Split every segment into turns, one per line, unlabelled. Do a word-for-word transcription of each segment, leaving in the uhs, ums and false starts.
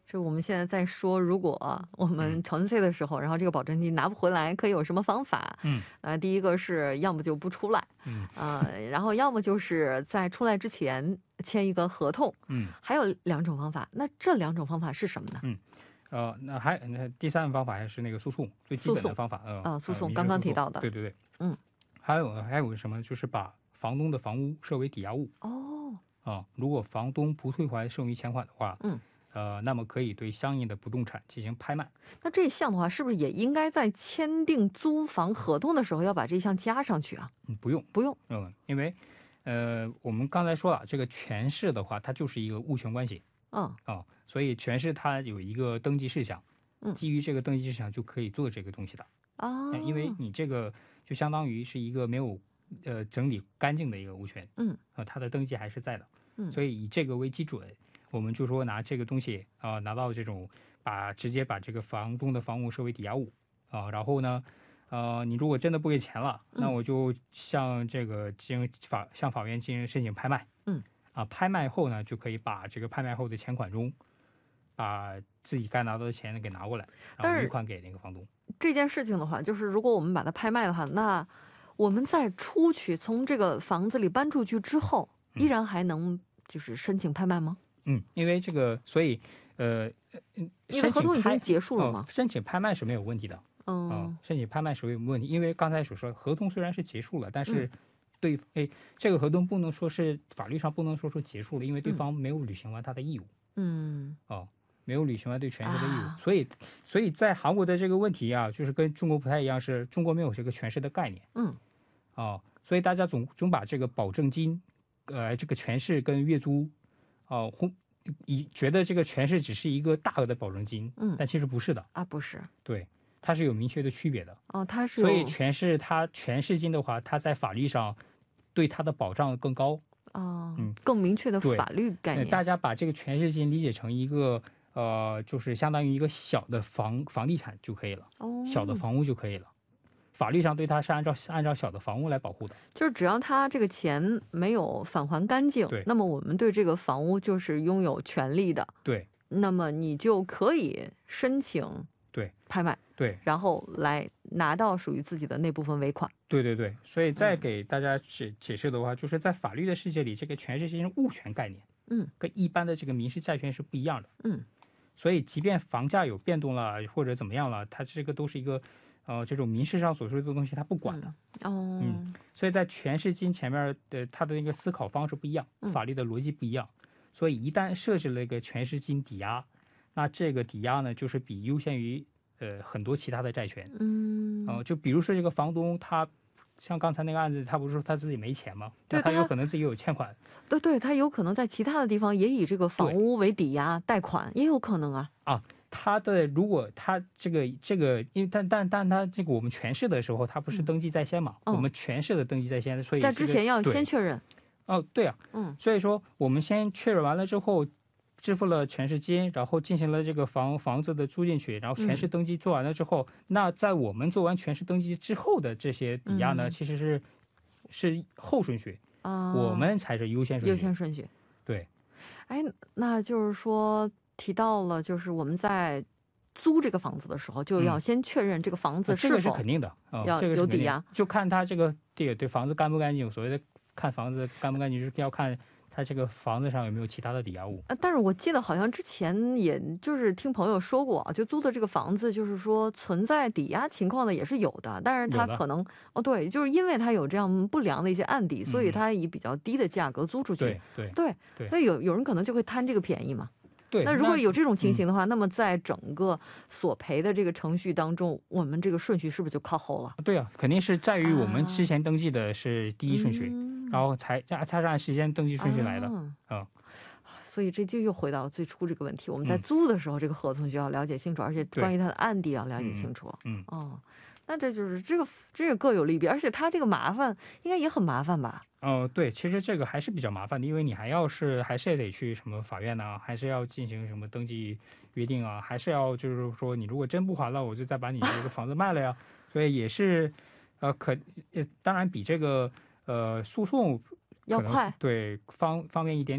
就我们现在在说，如果我们전세的时候，然后这个保证金拿不回来，可以有什么方法？
嗯，
呃，第一个是要么就不出来，
嗯，
呃，然后要么就是在出来之前签一个合同，
嗯，
还有两种方法。那这两种方法是什么呢？
嗯，呃，那还那第三个方法还是那个诉讼，最基本的方法，呃，
啊，诉讼
呃
刚刚提到的，
对对对，
嗯，
还有还有什么？就是把房东的房屋设为抵押物。
哦，
啊，如果房东不退还剩余钱款的话，
嗯。
呃，那么可以对相应的不动产进行拍卖。
那这一项的话，是不是也应该在签订租房合同的时候要把这一项加上去啊？
嗯，不用，
不用，
嗯，因为，呃，我们刚才说了，这个权势的话，它就是一个物权关系，
嗯
啊，所以权势它有一个登记事项，
嗯，
基于这个登记事项就可以做这个东西的
啊，
因为你这个就相当于是一个没有呃整理干净的一个物权，
嗯，
呃，它的登记还是在的，
嗯，
所以以这个为基准。我们就说拿这个东西啊、呃，拿到这种把直接把这个房东的房屋设为抵押物啊、呃，然后呢，呃，你如果真的不给钱了，那我就向这个进行法向法院进行申请拍卖，
嗯，
啊，拍卖后呢，就可以把这个拍卖后的钱款中，把自己该拿到的钱给拿过来，然后余款给那个房东。
这件事情的话，就是如果我们把它拍卖的话，那我们在出去从这个房子里搬出去之后，依然还能就是申请拍卖吗？
嗯，因为这个，所以，呃，
因为合同已经结束了吗？
哦、申请拍卖是没有问题的。
嗯、
呃，申请拍卖是没有问题，因为刚才所说，合同虽然是结束了，但是对，哎、嗯，这个合同不能说是法律上不能说是结束了，因为对方没有履行完他的义务。嗯，哦、呃，没有履行完对权势的义务，啊、所以，所以在韩国的这个问题啊，就是跟中国不太一样，是中国没有这个权势的概念。嗯，哦、呃，所以大家总总把这个保证金，呃，这个权势跟月租。哦，以觉得这个权势只是一个大额的保证金，嗯，但其实不是的
啊，不是，
对，它是有明确的区别的
哦，它是，
所以权势它权势金的话，它在法律上对它的保障更高，
哦，嗯，更明确的法律概念。
大家把这个权势金理解成一个呃，就是相当于一个小的房房地产就可以了，哦，小的房屋就可以了。法律上对它是按照按照小的房屋来保护的，
就是只要它这个钱没有返还干净，
对，
那么我们对这个房屋就是拥有权利的，
对，
那么你就可以申请
对
拍卖，
对，
然后来拿到属于自己的那部分尾款。
对对对，所以再给大家解解释的话，嗯、就是在法律的世界里，这个权势是物权概念，嗯，跟一般的这个民事债权是不一样的，嗯，所以即便房价有变动了或者怎么样了，它这个都是一个。呃，这种民事上所说的东西，它不管的。嗯、哦，嗯，所以在权势金前面的它的那个思考方式不一样，法律的逻辑不一样，嗯、所以一旦设置了一个权势金抵押，那这个抵押呢，就是比优先于呃很多其他的债权。嗯，呃，就比如说这个房东他。像刚才那个案子，他不是说他自己没钱吗？对，他有可能自己有欠款。
对对，他有可能在其他的地方也以这个房屋为抵押贷款，也有可能啊。
啊。他的如果他这个这个，因为但但但他这个我们权势的时候，他不是登记在先嘛？嗯、我们权势的登记在先，所以、
这个、在之前要先确认。
哦，对啊，嗯，所以说我们先确认完了之后，支付了权势金，然后进行了这个房房子的租进去，然后权势登记做完了之后，嗯、那在我们做完权势登记之后的这些抵押呢，嗯、其实是是后顺序啊，我们才是优先顺序。
优先顺序，
对。
哎，那就是说。提到了，就是我们在租这个房子的时候，就要先确认这个房子是否、
嗯、这个是肯定的，
要有抵押、
嗯，就看他这个对对房子干不干净。所谓的看房子干不干净，就是要看他这个房子上有没有其他的抵押物。
呃，但是我记得好像之前也就是听朋友说过，就租的这个房子，就是说存在抵押情况的也是有的，但是他可能哦，对，就是因为他有这样不良的一些案底，所以他以比较低的价格租出去。
对对
对对，所以有有人可能就会贪这个便宜嘛。
对，
那如果有这种情形的话，那, 那么在整个索赔的这个程序当中，我们这个顺序是不是就靠后了？
对啊，肯定是在于我们之前登记的是第一顺序，啊嗯、然后才才是按时间登记顺序来的啊、嗯。
所以这就又回到了最初这个问题，我们在租的时候，这个合同就要了解清楚，嗯、而且关于它的案底要了解清楚。嗯，嗯哦。那这就是这个这个各有利弊，而且它这个麻烦应该也很麻烦吧？
哦、呃，对，其实这个还是比较麻烦的，因为你还要是还是得去什么法院呢、啊，还是要进行什么登记约定啊，还是要就是说你如果真不还了，我就再把你这个房子卖了呀。所以也是，呃，可当然比这个呃诉讼
要快，
对方方便一点点吧。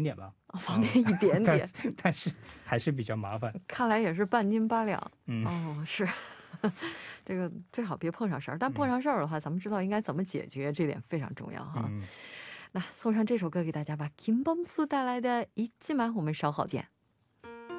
方便一点点，
但, 但是还是比较麻烦。
看来也是半斤八两。嗯，哦，是。这个最好别碰上事儿，但碰上事儿的话，咱们知道应该怎么解决，这点非常重要哈。那送上这首歌给大家吧，김범수带来的《잊지마》，我们稍后见。